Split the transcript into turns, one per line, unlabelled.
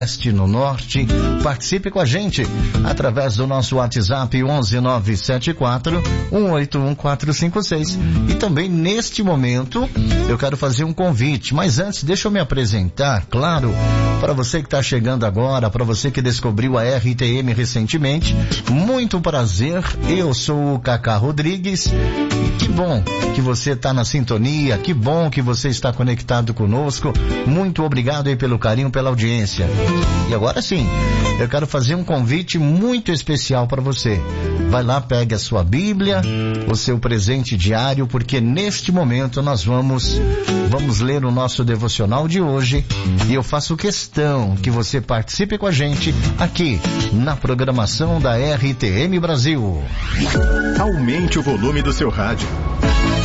no norte. Participe com a gente através do nosso WhatsApp 11974-181456. E também neste momento eu quero fazer um convite, mas antes deixa eu me apresentar, claro, para você que está chegando agora, para você que descobriu a RTM recentemente. Muito prazer, eu sou o Cacá Rodrigues. Que bom que você está na sintonia, que bom que você está conectado conosco. Muito obrigado aí pelo carinho, pela audiência. E agora sim, eu quero fazer um convite muito especial para você. Vai lá, pegue a sua Bíblia, o seu presente diário, porque neste momento nós vamos ler o nosso devocional de hoje. E eu faço questão que você participe com a gente aqui na programação da RTM Brasil.
Aumente o volume do seu rádio.